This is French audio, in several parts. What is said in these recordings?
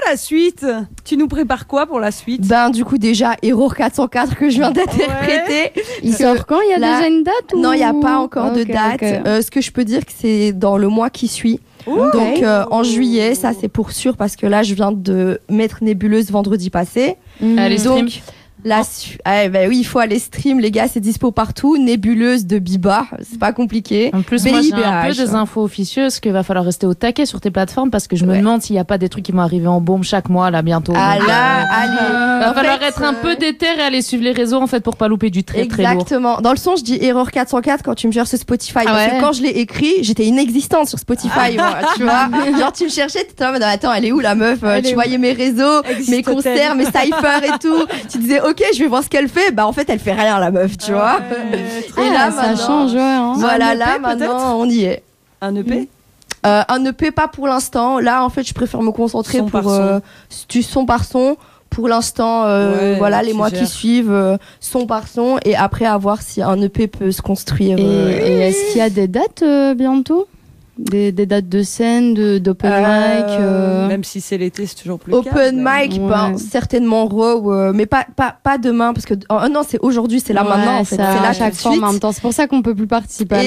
la suite? Tu nous prépares quoi pour la suite? Ben du coup déjà Error 404 que je viens d'interpréter. Il sort quand? Il y a déjà une date ou... Non, il n'y a pas encore de date. Ce que je peux dire que c'est dans le mois qui suit. Donc en juillet, ça c'est pour sûr parce que là je viens de mettre Nébuleuse vendredi passé. Allez, stream. Donc oui, il faut aller stream, les gars, c'est dispo partout. Nébuleuse de Biba, c'est pas compliqué. En plus, moi j'ai un peu des infos officieuses qu'il va falloir rester au taquet sur tes plateformes parce que je me demande s'il n'y a pas des trucs qui vont arriver en bombe chaque mois là bientôt. Allez. Il va falloir être un peu déter et aller suivre les réseaux en fait pour pas louper du très très lourd. Exactement. Dans le son, je dis Error 404 quand tu me cherches sur Spotify. Parce que quand je l'ai écrit, j'étais inexistante sur Spotify. Moi, tu vois, genre tu me cherchais, t'étais en mode attends, elle est où la meuf? Tu voyais mes réseaux, mes concerts, mes cyphers et tout. Tu disais ok, je vais voir ce qu'elle fait. Bah en fait, elle fait rien la meuf, tu vois. Et là, ça change, Voilà, là maintenant, on y est. Un EP? Un EP, pas pour l'instant. Là, en fait, je préfère me concentrer son par son. Pour l'instant, voilà, les mois qui suivent, son par son. Et après, à voir si un EP peut se construire. Et est-ce qu'il y a des dates bientôt? Des dates de scène, d'open mic Même si c'est l'été, c'est toujours plus open mic, certainement Raw, mais pas demain, parce que non, c'est aujourd'hui, c'est là maintenant, en fait. C'est là chaque fois en même temps. C'est pour ça qu'on peut plus participer.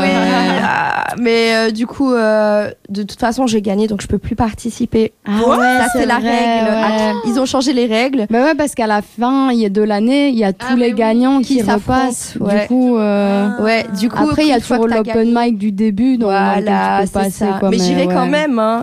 Mais du coup, de toute façon, j'ai gagné, donc je peux plus participer. Ça, c'est la règle. Ils ont changé les règles. Bah ouais, parce qu'à la fin de l'année, il y a tous les gagnants qui repassent. Du coup, après, il y a toujours l'open mic du début. C'est ça. Mais j'irai quand même. Hein.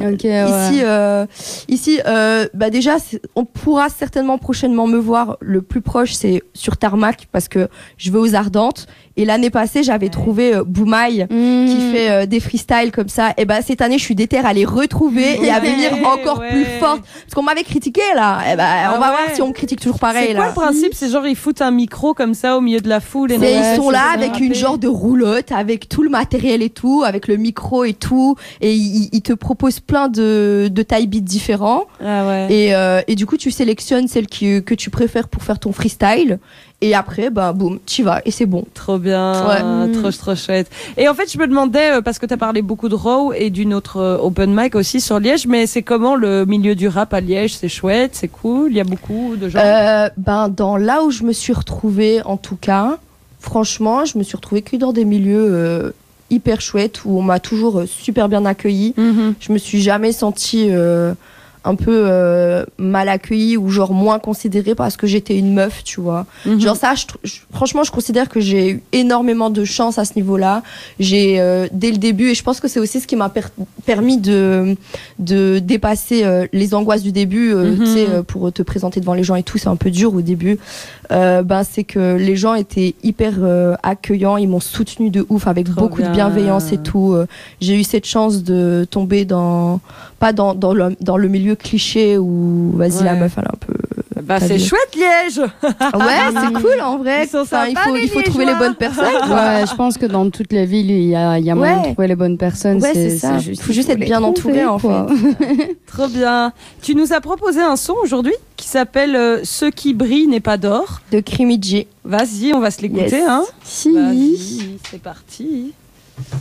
Ici, déjà, on pourra certainement prochainement me voir. Le plus proche, c'est sur Tarmac parce que je vais aux Ardentes. Et l'année passée, j'avais trouvé Boumaï qui fait des freestyles comme ça. Et cette année, je suis déter à les retrouver et à venir encore plus forte. Parce qu'on m'avait critiqué là. On va voir si on me critique toujours pareil. C'est quoi le principe? C'est genre ils foutent un micro comme ça au milieu de la foule. Ils sont là avec une genre de roulotte, avec tout le matériel et tout, avec le micro et tout. Et ils te proposent plein de taille beats différents. Et du coup, tu sélectionnes celle que tu préfères pour faire ton freestyle. Et après, boum, tu vas et c'est bon. Trop bien, trop chouette. Et en fait, je me demandais, parce que tu as parlé beaucoup de Raw et d'une autre open mic aussi sur Liège, mais c'est comment le milieu du rap à Liège? C'est chouette, c'est cool, il y a beaucoup de gens? Dans là où je me suis retrouvée, en tout cas, franchement, je me suis retrouvée que dans des milieux hyper chouettes où on m'a toujours super bien accueillie. Je me suis jamais sentie... un peu mal accueillie ou genre moins considérée parce que j'étais une meuf, tu vois. Genre ça, franchement, je considère que j'ai eu énormément de chance à ce niveau-là. J'ai, dès le début, et je pense que c'est aussi ce qui m'a permis de dépasser les angoisses du début, tu sais, pour te présenter devant les gens et tout, c'est un peu dur au début. C'est que les gens étaient hyper accueillants, ils m'ont soutenue de ouf avec beaucoup de bienveillance et tout. J'ai eu cette chance de tomber pas dans le milieu cliché où vas-y la meuf elle est un peu c'est chouette Liège. C'est cool en vrai. Il faut trouver les bonnes personnes. Je pense que dans toutes les villes il y a moyen de trouver les bonnes personnes. C'est ça. Il faut juste être bien entouré en fait. Trop bien. Tu nous as proposé un son aujourd'hui qui s'appelle Ce qui brille n'est pas d'or de Crimi G. Vas-y, on va se l'écouter. Yes. Vas-y, c'est parti.